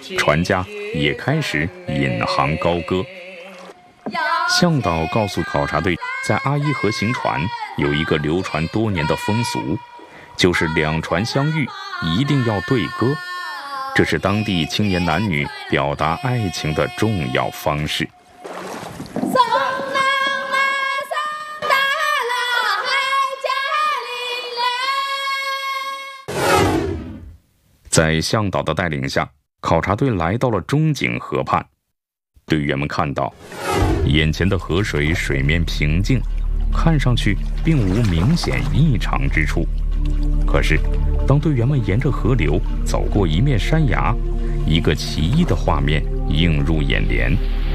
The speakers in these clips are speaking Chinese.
船家也开始引航高歌。向导告诉考察队，在阿依河行船有一个流传多年的风俗，就是两船相遇一定要对歌，这是当地青年男女表达爱情的重要方式。在向导的带领下，考察队来到了中井河畔。队员们看到，眼前的河水水面平静，看上去并无明显异常之处。可是，当队员们沿着河流走过一面山崖，一个奇异的画面映入眼帘。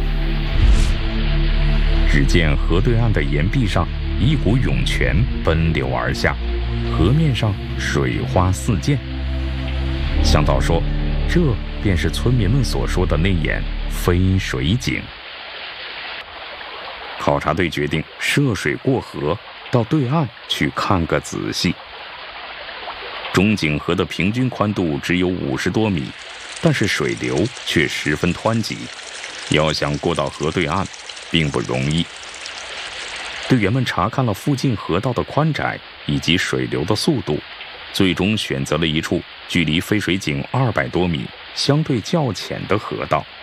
只见河对岸的岩壁上，一股涌泉奔流而下，河面上水花四溅。向导说，这便是村民们所说的那眼飞水井。考察队决定涉水过河，到对岸去看个仔细。中井河的平均宽度只有50多米，但是水流却十分湍急，要想过到河对岸并不容易。队员们查看了附近河道的宽窄以及水流的速度，最终选择了一处距离飞水井200多米、相对较浅的河道。